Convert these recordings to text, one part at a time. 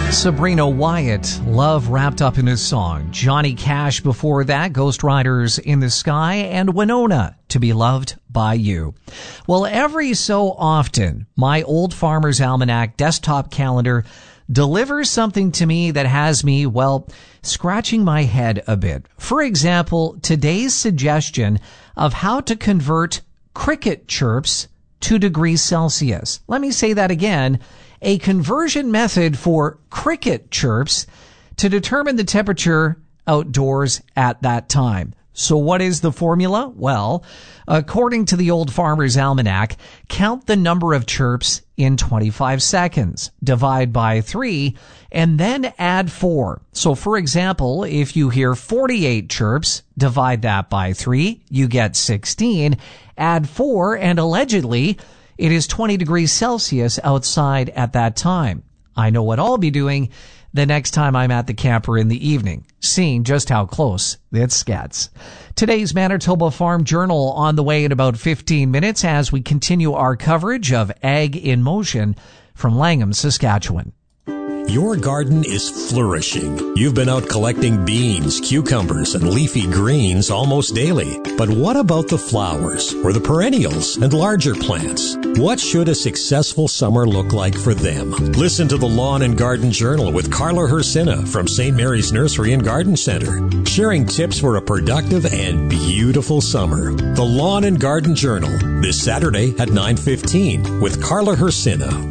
Sabrina Wyatt, Love Wrapped Up in His Song. Johnny Cash before that, Ghost Riders in the Sky, and Winona, To Be Loved by You. Well, every so often, my Old Farmer's Almanac desktop calendar delivers something to me that has me, well, scratching my head a bit. For example, today's suggestion of how to convert cricket chirps to degrees Celsius. Let me say that again. A conversion method for cricket chirps to determine the temperature outdoors at that time. So what is the formula? Well, according to the Old Farmer's Almanac, count the number of chirps in 25 seconds, divide by 3, and then add 4. So for example, if you hear 48 chirps, divide that by 3, you get 16, add 4, and allegedly it is 20 degrees Celsius outside at that time. I know what I'll be doing the next time I'm at the camper in the evening, seeing just how close it gets. Today's Manitoba Farm Journal on the way in about 15 minutes as we continue our coverage of Ag in Motion from Langham, Saskatchewan. Your garden is flourishing. You've been out collecting beans, cucumbers, and leafy greens almost daily. But what about the flowers or the perennials and larger plants? What should a successful summer look like for them? Listen to the Lawn and Garden Journal with Carla Hersina from St. Mary's Nursery and Garden Center, sharing tips for a productive and beautiful summer. The Lawn and Garden Journal, this Saturday at 9:15 with Carla Hersina.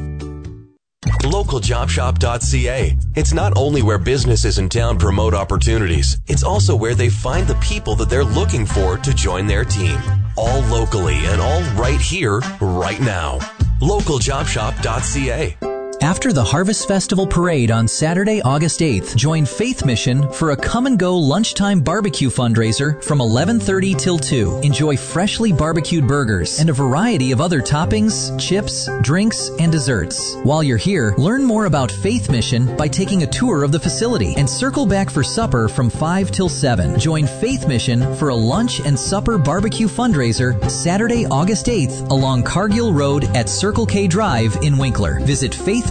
LocalJobShop.ca. It's not only where businesses in town promote opportunities, it's also where they find the people that they're looking for to join their team. All locally and all right here, right now. LocalJobShop.ca. After the Harvest Festival Parade on Saturday, August 8th, join Faith Mission for a come-and-go lunchtime barbecue fundraiser from 11:30 till 2. Enjoy freshly barbecued burgers and a variety of other toppings, chips, drinks, and desserts. While you're here, learn more about Faith Mission by taking a tour of the facility and circle back for supper from 5 till 7. Join Faith Mission for a lunch and supper barbecue fundraiser Saturday, August 8th along Cargill Road at Circle K Drive in Winkler. Visit faithmission.ca.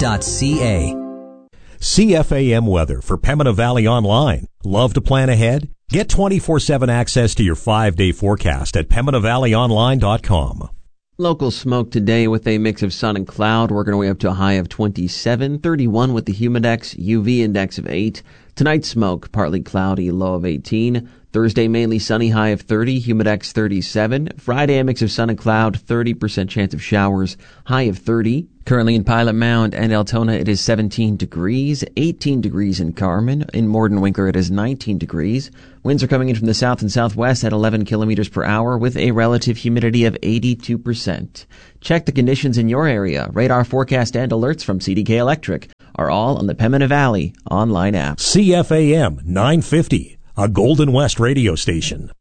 CFAM weather for Pembina Valley Online. Love to plan ahead? Get 24/7 access to your 5-day forecast at PembinaValleyOnline.com. Local smoke today with a mix of sun and cloud, working our way up to a high of 27, 31 with the humidex, UV index of 8. Tonight smoke, partly cloudy, low of 18. Thursday mainly sunny, high of 30, humidex 37. Friday a mix of sun and cloud, 30% chance of showers, high of 30. Currently in Pilot Mound and Altona it is 17 degrees, 18 degrees in Carmen. In Morden Winkler it is 19 degrees. Winds are coming in from the south and southwest at 11 kilometers per hour with a relative humidity of 82%. Check the conditions in your area. Radar forecast and alerts from CDK Electric are all on the Pembina Valley online app. CFAM 950, a Golden West radio station.